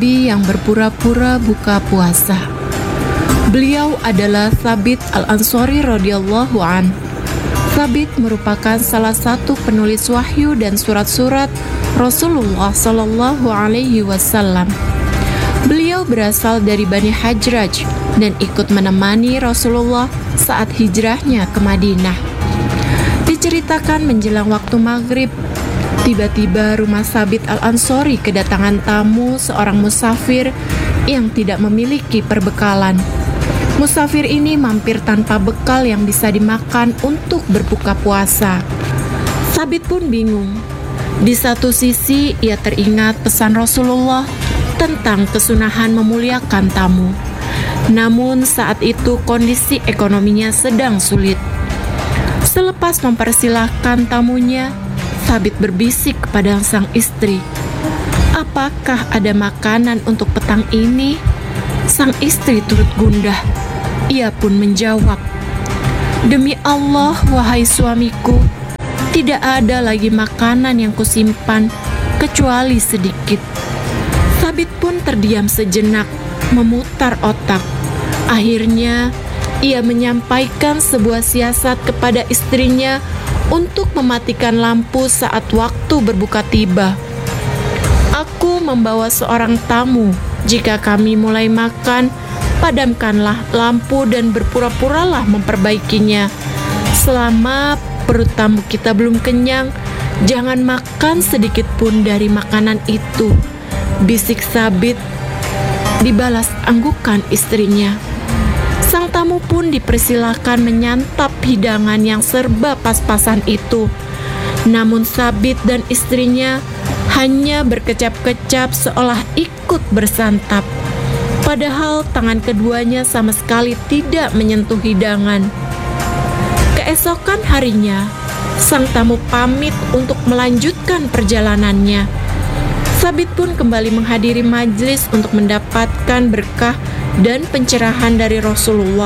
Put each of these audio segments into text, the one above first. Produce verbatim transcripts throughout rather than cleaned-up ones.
yang berpura-pura buka puasa. Beliau adalah Tsabit Al-Ansori radhiyallahu an. Tsabit merupakan salah satu penulis wahyu dan surat-surat Rasulullah Shallallahu Alaihi Wasallam. Beliau berasal dari Bani Hajraj dan ikut menemani Rasulullah saat hijrahnya ke Madinah. Diceritakan menjelang waktu maghrib, tiba-tiba rumah Tsabit Al-Ansori kedatangan tamu seorang musafir yang tidak memiliki perbekalan. Musafir ini mampir tanpa bekal yang bisa dimakan untuk berbuka puasa. Tsabit pun bingung. Di satu sisi ia teringat pesan Rasulullah tentang kesunahan memuliakan tamu. Namun saat itu kondisi ekonominya sedang sulit. Selepas mempersilahkan tamunya, Tsabit berbisik kepada sang istri, "Apakah ada makanan untuk petang ini?" Sang istri turut gundah. Ia pun menjawab, "Demi Allah, wahai suamiku, tidak ada lagi makanan yang kusimpan kecuali sedikit." Tsabit pun terdiam sejenak, memutar otak. Akhirnya, ia menyampaikan sebuah siasat kepada istrinya untuk mematikan lampu saat waktu berbuka tiba. "Aku membawa seorang tamu. Jika kami mulai makan, padamkanlah lampu dan berpura-puralah memperbaikinya. Selama perut tamu kita belum kenyang, jangan makan sedikit pun dari makanan itu," bisik Tsabit. Dibalas anggukan istrinya. Sang tamu pun dipersilahkan menyantap hidangan yang serba pas-pasan itu. Namun Tsabit dan istrinya hanya berkecap-kecap seolah ikut bersantap. Padahal tangan keduanya sama sekali tidak menyentuh hidangan. Keesokan harinya, sang tamu pamit untuk melanjutkan perjalanannya. Tsabit pun kembali menghadiri majelis untuk mendapatkan berkah dan pencerahan dari Rasulullah.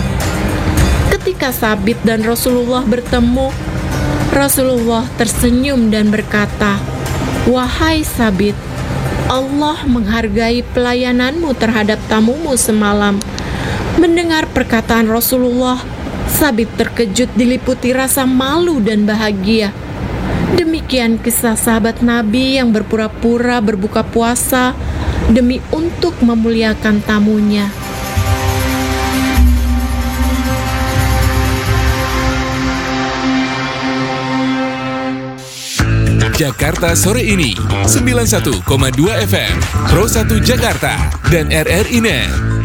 Ketika Tsabit dan Rasulullah bertemu, Rasulullah tersenyum dan berkata, "Wahai Tsabit, Allah menghargai pelayananmu terhadap tamumu semalam." Mendengar perkataan Rasulullah, Tsabit terkejut diliputi rasa malu dan bahagia. Demikian kisah sahabat Nabi yang berpura-pura berbuka puasa demi untuk memuliakan tamunya. Jakarta Sore Ini sembilan puluh satu koma dua F M Pro satu Jakarta dan R R I Net.